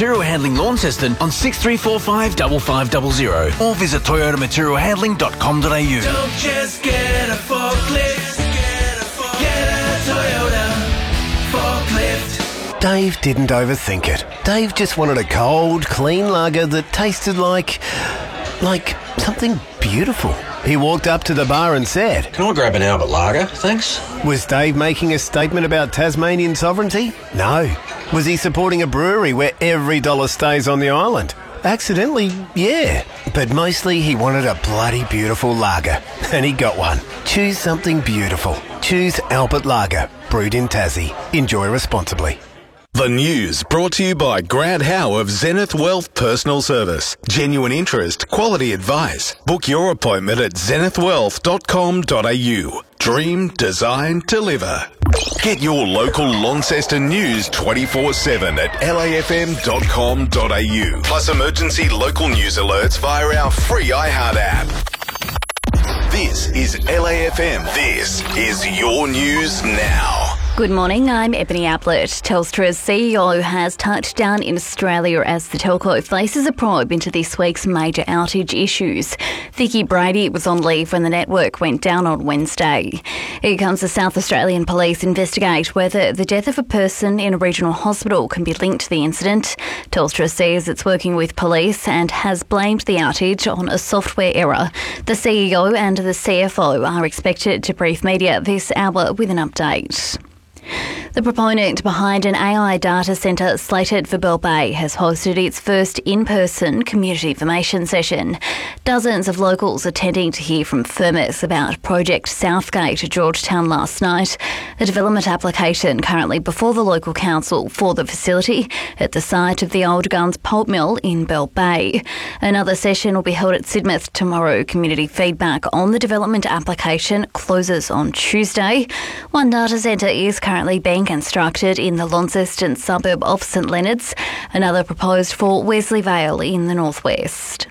Material Handling Launceston on 6345 5500 or visit toyotamaterialhandling.com.au. Don't just get a forklift, get a Toyota forklift. Dave didn't overthink it. Dave just wanted a cold, clean lager that tasted like something beautiful. He walked up to the bar and said, "Can I grab an Albert Lager, thanks?" Was Dave making a statement about Tasmanian sovereignty? No. Was he supporting a brewery where every dollar stays on the island? Accidentally, yeah. But mostly he wanted a bloody beautiful lager. And he got one. Choose something beautiful. Choose Albert Lager. Brewed in Tassie. Enjoy responsibly. The news brought to you by Grant Howe of Zenith Wealth Personal Service. Genuine interest, quality advice. Book your appointment at zenithwealth.com.au. Dream, design, deliver. Get your local Launceston news 24/7 at lafm.com.au. Plus emergency local news alerts via our free iHeart app. This is LAFM. This is your news now. Good morning, I'm Ebony Ablett. Telstra's CEO has touched down in Australia as the telco faces a probe into this week's major outage issues. Vicki Brady was on leave when the network went down on Wednesday. Here comes as South Australian Police investigate whether the death of a person in a regional hospital can be linked to the incident. Telstra says it's working with police and has blamed the outage on a software error. The CEO and the CFO are expected to brief media this hour with an update. The proponent behind an AI data centre slated for Bell Bay has hosted its first in-person community information session. Dozens of locals attending to hear from Firmus about Project Southgate at Georgetown last night, a development application currently before the local council for the facility at the site of the Old Guns pulp mill in Bell Bay. Another session will be held at Sidmouth tomorrow. Community feedback on the development application closes on Tuesday. One data centre is currently being constructed in the Launceston suburb of St Leonards, another proposed for Wesley Vale in the northwest.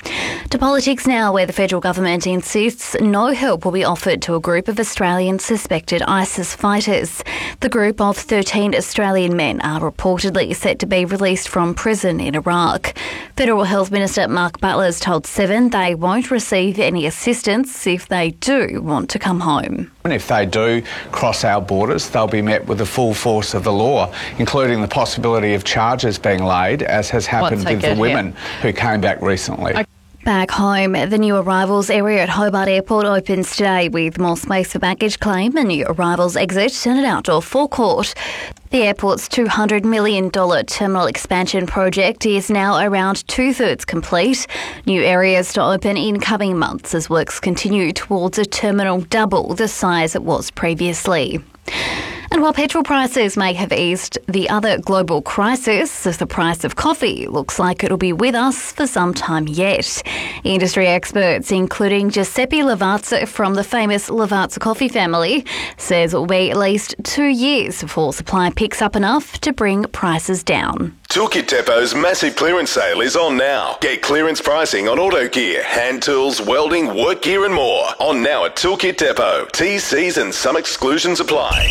To politics now, where the federal government insists no help will be offered to a group of Australian suspected ISIS fighters. The group of 13 Australian men are reportedly set to be released from prison in Iraq. Federal Health Minister Mark Butler's told Seven they won't receive any assistance if they do want to come home. And if they do cross our borders, they'll be met with the full force of the law, including the possibility of charges being laid, as has happened with the women who came back recently. Back home, the new arrivals area at Hobart Airport opens today with more space for baggage claim, a new arrivals exit and an outdoor forecourt. The airport's $200 million terminal expansion project is now around two-thirds complete. New areas to open in coming months as works continue towards a terminal double the size it was previously. And while petrol prices may have eased the other global crisis, the price of coffee looks like it'll be with us for some time yet. Industry experts, including Giuseppe Lavazza from the famous Lavazza coffee family, says it will be at least 2 years before supply picks up enough to bring prices down. Toolkit Depot's massive clearance sale is on now. Get clearance pricing on auto gear, hand tools, welding, work gear and more. On now at Toolkit Depot. T's, C's and some exclusions apply.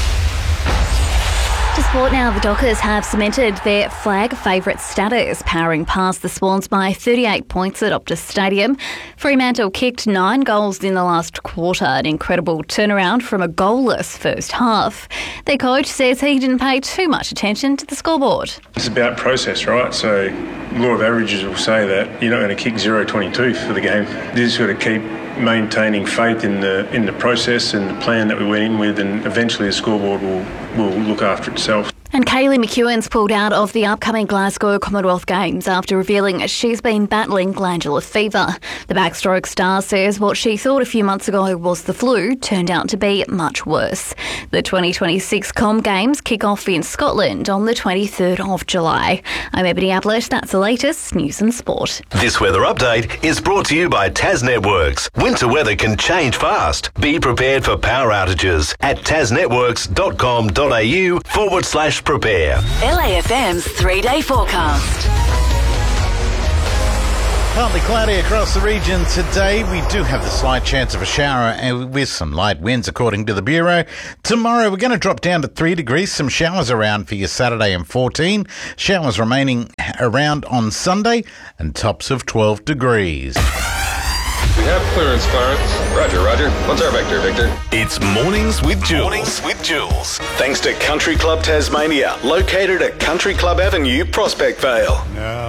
To sport now, the Dockers have cemented their flag favourite status, powering past the Swans by 38 points at Optus Stadium. Fremantle kicked 9 goals in the last quarter, an incredible turnaround from a goalless first half. Their coach says he didn't pay too much attention to the scoreboard. It's about process, right? So law of averages will say that you're not going to kick 0-22 for the game. You just got to keep maintaining faith in the process and the plan that we went in with, and eventually the scoreboard will look after itself. And Kaylee McEwen's pulled out of the upcoming Glasgow Commonwealth Games after revealing she's been battling glandular fever. The backstroke star says what she thought a few months ago was the flu turned out to be much worse. The 2026 Com Games kick off in Scotland on the 23rd of July. I'm Ebony Ablett. That's the latest news and sport. This weather update is brought to you by Tas Networks. Winter weather can change fast. Be prepared for power outages at tasnetworks.com.au/prepare. LAFM's 3-day forecast. Partly cloudy across the region today. We do have the slight chance of a shower and with some light winds, according to the Bureau. Tomorrow, we're going to drop down to 3 degrees. Some showers around for you Saturday and 14. Showers remaining around on Sunday and tops of 12 degrees. We have clearance, Clarence. Roger. What's our vector, Victor? It's Mornings with Jules. Thanks to Country Club Tasmania, located at Country Club Avenue, Prospect Vale.